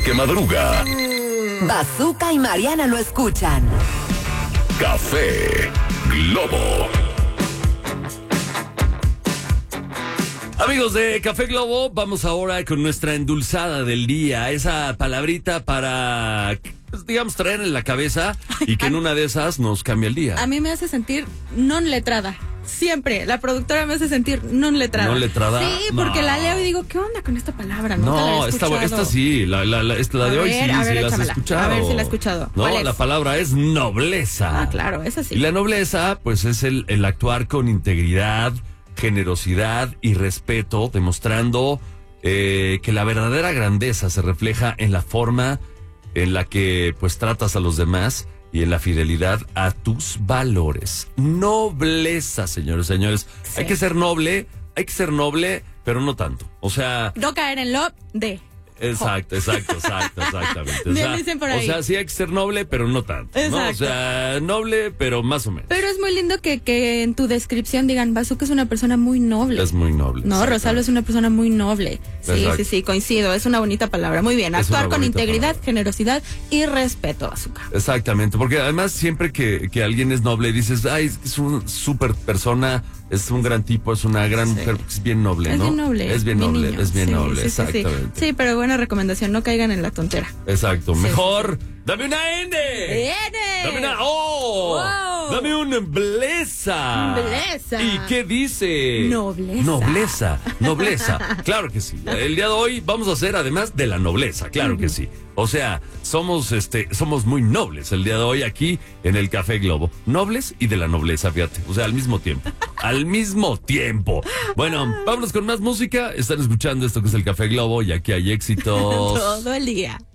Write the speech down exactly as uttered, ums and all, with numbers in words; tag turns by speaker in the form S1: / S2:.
S1: que madruga.
S2: Bazooka y Mariana lo escuchan.
S1: Café Globo.
S3: Amigos de Café Globo, vamos ahora con nuestra endulzada del día. Esa palabrita para, pues, digamos, traer en la cabeza y que en una de esas nos cambia el día.
S4: A mí me hace sentir non letrada. Siempre, la productora me hace sentir non letrada.
S3: ¿Non letrada?
S4: Sí, porque
S3: No.
S4: la leo y digo, ¿qué onda con esta palabra? Nunca la
S3: No,
S4: he
S3: esta,
S4: escuchado.
S3: esta sí, la, la, la, esta, la de
S4: A
S3: hoy
S4: ver,
S3: sí,
S4: a ver,
S3: sí la has
S4: échamela.
S3: escuchado.
S4: A ver si la he escuchado.
S3: No,
S4: ¿Cuál es?
S3: la palabra es nobleza.
S4: Ah, claro, esa sí.
S3: Y la nobleza, pues, es el, el actuar con integridad, generosidad y respeto, demostrando eh, que la verdadera grandeza se refleja en la forma en la que, pues, tratas a los demás y en la fidelidad a tus valores. Nobleza, señores, señores.
S4: Sí.
S3: Hay que ser noble, hay que ser noble, pero no tanto. O sea...
S4: No caer en lo de.
S3: Exacto, exacto, exacto, exactamente. O
S4: Bien
S3: sea,
S4: dicen por
S3: o
S4: ahí.
S3: sea, sí hay que ser noble, pero no tanto, ¿no? O
S4: Exacto.
S3: sea, noble, pero más o menos.
S4: Pero es muy lindo que, que en tu descripción digan, Bazooka es una persona muy noble.
S3: Es muy noble.
S4: No, Rosalba es una persona muy noble. Sí,
S3: Exacto.
S4: sí, sí, coincido. Es una bonita palabra. Muy bien.
S3: Es
S4: Actuar
S3: una
S4: con
S3: bonita
S4: integridad,
S3: palabra.
S4: generosidad y respeto, Bazooka.
S3: Exactamente, porque además siempre que, que alguien es noble dices, ay, es una super persona, es un gran tipo, es una gran
S4: Sí.
S3: mujer, porque es bien noble,
S4: Es
S3: ¿no?
S4: bien noble.
S3: Es bien
S4: mi
S3: noble,
S4: niño.
S3: es bien
S4: Sí,
S3: noble,
S4: sí, sí, sí.
S3: exactamente.
S4: Sí, pero buena recomendación. No caigan en la tontera.
S3: Exacto,
S4: Sí,
S3: mejor, dame una N.
S4: ¡N!
S3: Dame una O.
S4: Wow.
S3: Dame una nobleza.
S4: Nobleza.
S3: ¿Y qué dice?
S4: Nobleza.
S3: Nobleza, nobleza. Claro que sí. El día de hoy vamos a hacer además de la nobleza, claro que sí. O sea, somos este somos muy nobles el día de hoy aquí en el Café Globo. Nobles y de la nobleza, fíjate. O sea, al mismo tiempo. Al mismo tiempo. Bueno, vámonos con más música. Están escuchando esto que es el Café Globo y aquí hay éxitos.
S4: Todo el día.